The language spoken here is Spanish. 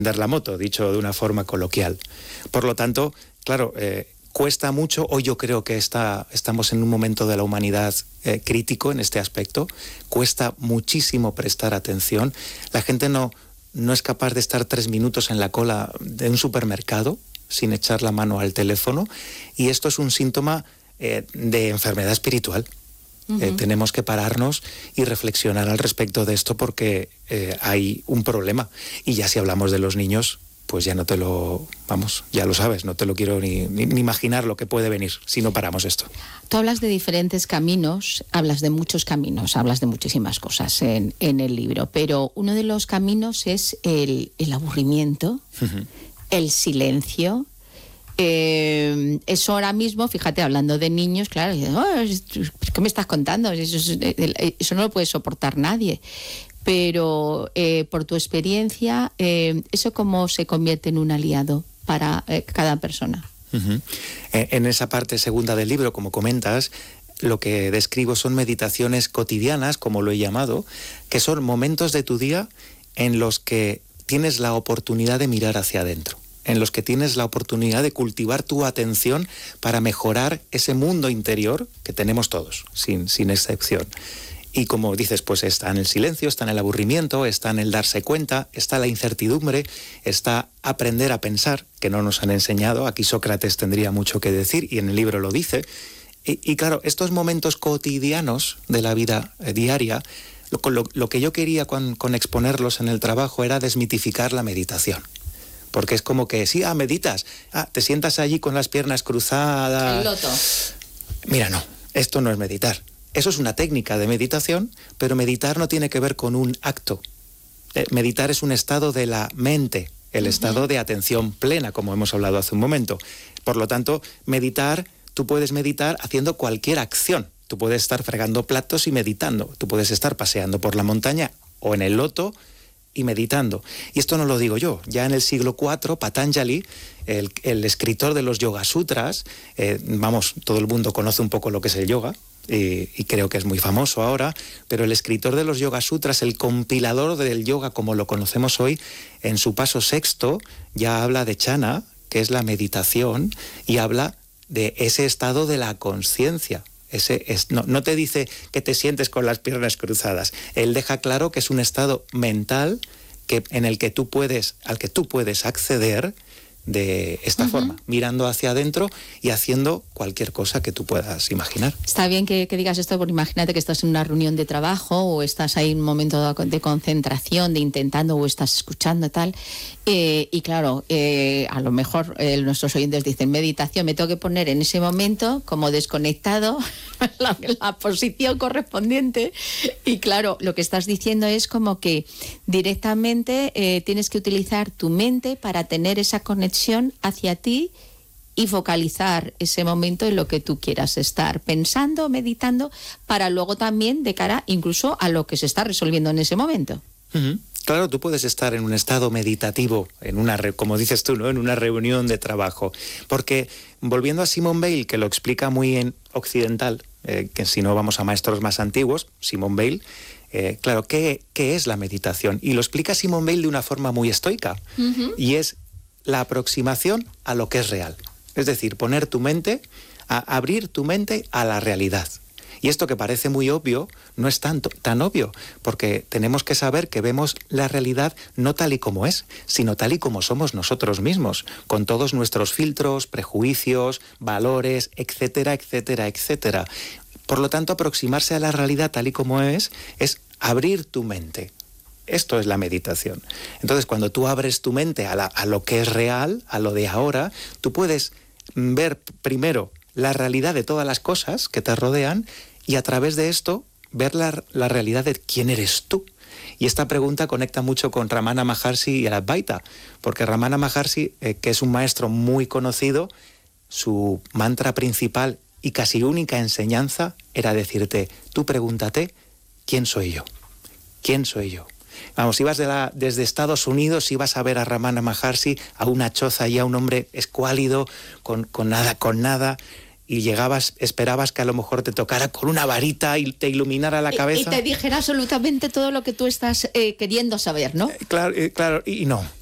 andar la moto, dicho de una forma coloquial. Por lo tanto, claro, cuesta mucho. Hoy yo creo que estamos en un momento de la humanidad crítico en este aspecto. Cuesta muchísimo prestar atención. La gente no es capaz de estar 3 minutos en la cola de un supermercado sin echar la mano al teléfono, y esto es un síntoma de enfermedad espiritual. Tenemos que pararnos y reflexionar al respecto de esto, porque hay un problema. Y ya si hablamos de los niños, pues ya ya lo sabes, no te lo quiero ni imaginar lo que puede venir si no paramos esto. Tú hablas de diferentes caminos, hablas de muchos caminos, hablas de muchísimas cosas en el libro, pero uno de los caminos es el aburrimiento, el silencio. Eso ahora mismo, fíjate, hablando de niños, claro, ¿qué me estás contando? Eso no lo puede soportar nadie. Pero por tu experiencia, ¿eso cómo se convierte en un aliado para cada persona? En esa parte segunda del libro, como comentas, lo que describo son meditaciones cotidianas, como lo he llamado, que son momentos de tu día en los que tienes la oportunidad de mirar hacia adentro, en los que tienes la oportunidad de cultivar tu atención para mejorar ese mundo interior que tenemos todos, sin excepción. Y como dices, pues está en el silencio, está en el aburrimiento, está en el darse cuenta, está la incertidumbre, está aprender a pensar, que no nos han enseñado. Aquí Sócrates tendría mucho que decir y en el libro lo dice. Y claro, estos momentos cotidianos de la vida diaria, lo que yo quería con exponerlos en el trabajo era desmitificar la meditación. Porque es como que, sí, meditas, te sientas allí con las piernas cruzadas. El loto. Mira, no, esto no es meditar. Eso es una técnica de meditación, pero meditar no tiene que ver con un acto. Meditar es un estado de la mente, el estado de atención plena, como hemos hablado hace un momento. Por lo tanto, tú puedes meditar haciendo cualquier acción. Tú puedes estar fregando platos y meditando. Tú puedes estar paseando por la montaña o en el loto y meditando. Y esto no lo digo yo. Ya en el siglo IV, Patanjali, el escritor de los Yoga Sutras, todo el mundo conoce un poco lo que es el yoga, y creo que es muy famoso ahora, pero el escritor de los Yoga Sutras, el compilador del yoga como lo conocemos hoy, en su paso sexto ya habla de jhana, que es la meditación, y habla de ese estado de la conciencia. No te dice que te sientes con las piernas cruzadas. Él deja claro que es un estado mental al que tú puedes acceder de esta forma, mirando hacia adentro y haciendo cualquier cosa que tú puedas imaginar. Está bien que digas esto, porque imagínate que estás en una reunión de trabajo o estás ahí en un momento de concentración, de intentando, o estás escuchando tal, y claro, a lo mejor nuestros oyentes dicen meditación, me tengo que poner en ese momento como desconectado la posición correspondiente, y claro, lo que estás diciendo es como que directamente tienes que utilizar tu mente para tener esa conexión hacia ti y focalizar ese momento en lo que tú quieras estar pensando, meditando, para luego también de cara incluso a lo que se está resolviendo en ese momento. Claro, tú puedes estar en un estado meditativo, como dices tú, ¿no? En una reunión de trabajo. Porque, volviendo a Simone Weil, que lo explica muy en occidental, que si no vamos a maestros más antiguos, Simone Weil, claro, ¿qué es la meditación? Y lo explica Simone Weil de una forma muy estoica, y es la aproximación a lo que es real. Es decir, abrir tu mente a la realidad. Y esto, que parece muy obvio, no es tan obvio, porque tenemos que saber que vemos la realidad no tal y como es, sino tal y como somos nosotros mismos, con todos nuestros filtros, prejuicios, valores, etcétera, etcétera, etcétera. Por lo tanto, aproximarse a la realidad tal y como es abrir tu mente. Esto es la meditación. Entonces, cuando tú abres tu mente a lo que es real, a lo de ahora, tú puedes ver primero la realidad de todas las cosas que te rodean, y a través de esto ver la realidad de quién eres tú. Y esta pregunta conecta mucho con Ramana Maharshi y el Advaita, porque Ramana Maharshi, que es un maestro muy conocido, su mantra principal y casi única enseñanza era decirte, tú pregúntate, ¿quién soy yo? ¿Quién soy yo? Vamos, ibas desde Estados Unidos, ibas a ver a Ramana Maharshi, a una choza y a un hombre escuálido, con nada, y llegabas, esperabas que a lo mejor te tocara con una varita y te iluminara la cabeza. Y te dijera absolutamente todo lo que tú estás queriendo saber, ¿no? Claro, y no.